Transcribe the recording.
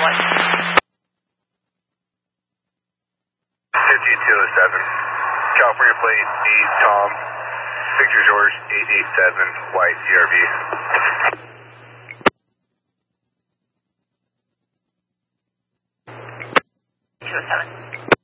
White. 5207. California plate D Tom. Victor George 887 White CRV. 207.